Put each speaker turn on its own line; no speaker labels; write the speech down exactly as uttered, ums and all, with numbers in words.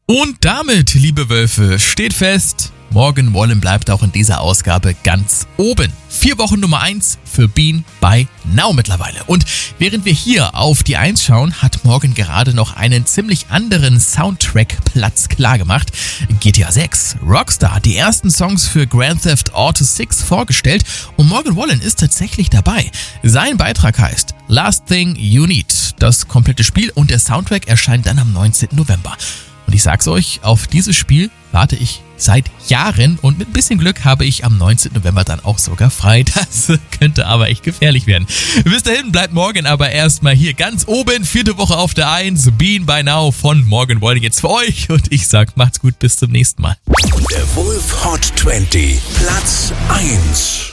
Und damit, liebe Wölfe, steht fest, Morgan Wallen bleibt auch in dieser Ausgabe ganz oben. Vier Wochen Nummer eins für Being by Now mittlerweile. Und während wir hier auf die eins schauen, hat Morgan gerade noch einen ziemlich anderen Soundtrack-Platz klargemacht. G T A sechs, Rockstar, die ersten Songs für Grand Theft Auto sechs vorgestellt und Morgan Wallen ist tatsächlich dabei. Sein Beitrag heißt Last Thing You Need. Das komplette Spiel und der Soundtrack erscheint dann am neunzehnten November. Und ich sag's euch, auf dieses Spiel warte ich seit Jahren und mit ein bisschen Glück habe ich am neunzehnten November dann auch sogar frei. Das könnte aber echt gefährlich werden. Bis dahin bleibt Morgan aber erstmal hier ganz oben. Vierte Woche auf der eins. Being by Now von Morgan Wallen jetzt für euch. Und ich sag, macht's gut, bis zum nächsten Mal.
Der Wolf Hot zwanzig, Platz eins.